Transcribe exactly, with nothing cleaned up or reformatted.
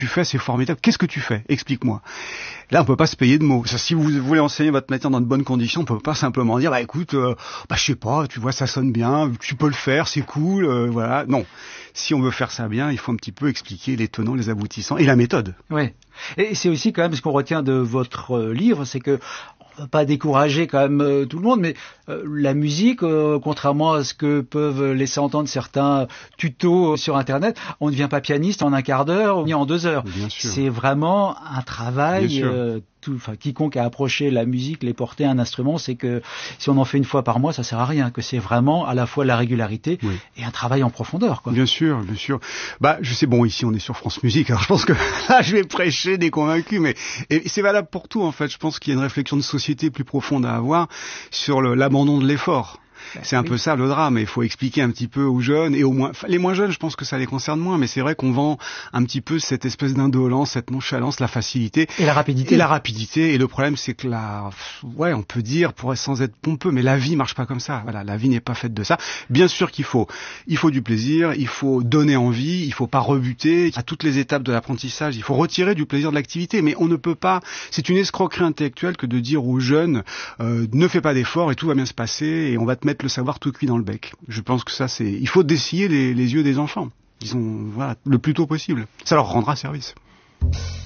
tu fais, c'est formidable. Qu'est-ce que tu fais? Explique-moi. Là, on peut pas se payer de mots. Ça, si vous voulez enseigner votre matière dans de bonnes conditions, on peut pas simplement dire, bah écoute, euh, bah je sais pas, tu vois, ça sonne bien, tu peux le faire, c'est cool, euh, voilà. Non. Si on veut faire ça bien, il faut un petit peu expliquer les tenants, les aboutissants et la méthode. Oui. Et c'est aussi quand même ce qu'on retient de votre livre, c'est que on ne va pas décourager quand même euh, tout le monde, mais euh, la musique, euh, contrairement à ce que peuvent laisser entendre certains tutos sur Internet, on ne devient pas pianiste en un quart d'heure ni en deux heures. Bien sûr. C'est vraiment un travail. Euh, tout, enfin, quiconque a approché la musique, les porter un instrument, c'est que si on en fait une fois par mois, ça sert à rien. Que c'est vraiment à la fois la régularité oui. et un travail en profondeur, quoi. Bien sûr, bien sûr. Bah, je sais, bon, ici on est sur France Musique, alors je pense que là, je vais prêcher des convaincus, mais et c'est valable pour tout en fait. Je pense qu'il y a une réflexion de société plus profonde à avoir sur le, l'abandon de l'effort. C'est un oui. peu ça le drame, et il faut expliquer un petit peu aux jeunes, et aux moins, les moins jeunes, je pense que ça les concerne moins, mais c'est vrai qu'on vend un petit peu cette espèce d'indolence, cette nonchalance, la facilité. Et la rapidité. Et la rapidité, et le problème c'est que la, ouais, on peut dire, pour sans être pompeux, mais la vie marche pas comme ça, voilà, la vie n'est pas faite de ça. Bien sûr qu'il faut, il faut du plaisir, il faut donner envie, il faut pas rebuter, à toutes les étapes de l'apprentissage, il faut retirer du plaisir de l'activité, mais on ne peut pas, c'est une escroquerie intellectuelle que de dire aux jeunes, euh, ne fais pas d'efforts et tout va bien se passer, et on va te mettre le savoir tout cuit dans le bec. Je pense que ça, c'est, il faut dessiller les, les yeux des enfants, disons, voilà, le plus tôt possible. Ça leur rendra service.